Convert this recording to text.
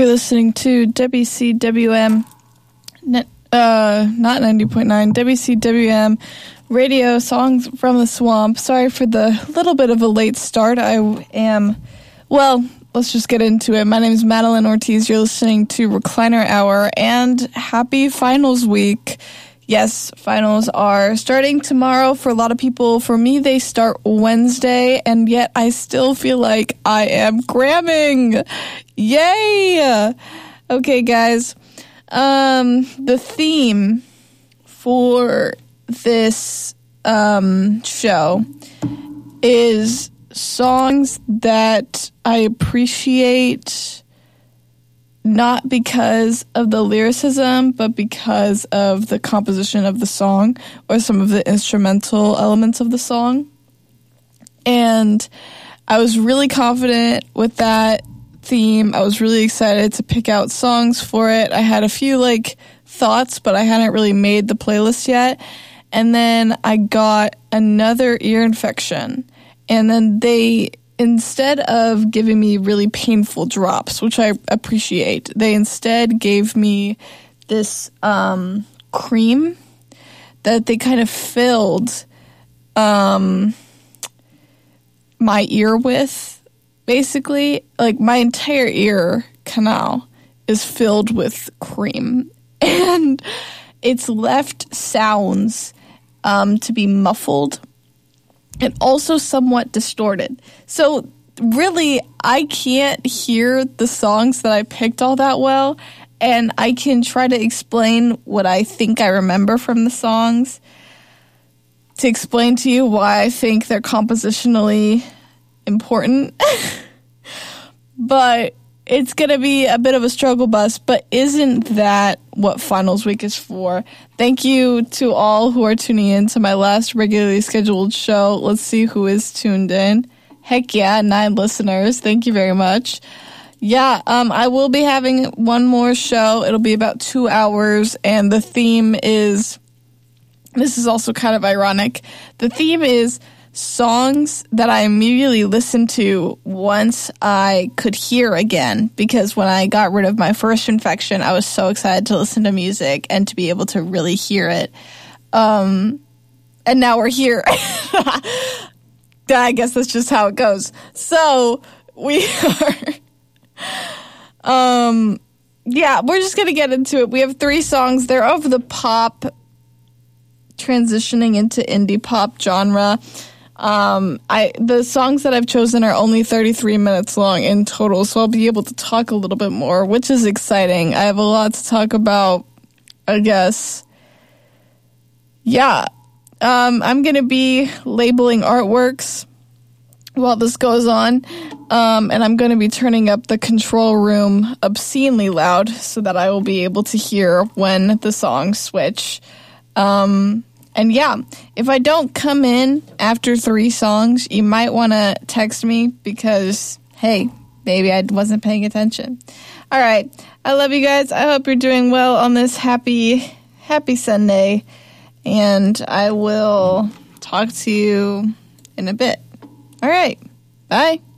You're listening to WCWM, not 90.9, WCWM Radio, Songs from the Swamp. Sorry for the little bit of a late start. Let's just get into it. My name is Madeline Ortiz. You're listening to Recliner Hour, and happy finals week. Yes, finals are starting tomorrow for a lot of people. For me, they start Wednesday, and yet I still feel like I am cramming. Yay! Okay, guys. The theme for this show is songs that I appreciate not because of the lyricism, but because of the composition of the song or some of the instrumental elements of the song. And I was really confident with that theme. I was really excited to pick out songs for it. I had a few thoughts, but I hadn't really made the playlist yet. And then I got another ear infection. And then instead of giving me really painful drops, which I appreciate, they instead gave me this cream that they kind of filled my ear with. Basically, my entire ear canal is filled with cream. And it's left sounds to be muffled and also somewhat distorted. So really, I can't hear the songs that I picked all that well, and I can try to explain what I think I remember from the songs to explain to you why I think they're compositionally important. But it's going to be a bit of a struggle bus, but isn't that what finals week is for? Thank you to all who are tuning in to my last regularly scheduled show. Let's see who is tuned in. Heck yeah, 9 listeners. Thank you very much. Yeah, I will be having one more show. It'll be about 2 hours, and the theme is, this is also kind of ironic, the theme is songs that I immediately listened to once I could hear again, because when I got rid of my first infection, I was so excited to listen to music and to be able to really hear it. And now we're here. I guess that's just how it goes. So we are, we're just going to get into it. We have 3 songs. They're of the pop, transitioning into indie pop genre. The songs that I've chosen are only 33 minutes long in total, so I'll be able to talk a little bit more, which is exciting. I have a lot to talk about, I guess. Yeah. I'm going to be labeling artworks while this goes on, and I'm going to be turning up the control room obscenely loud so that I will be able to hear when the songs switch. And yeah, if I don't come in after 3 songs, you might want to text me because, hey, maybe I wasn't paying attention. All right. I love you guys. I hope you're doing well on this happy Sunday. And I will talk to you in a bit. All right. Bye.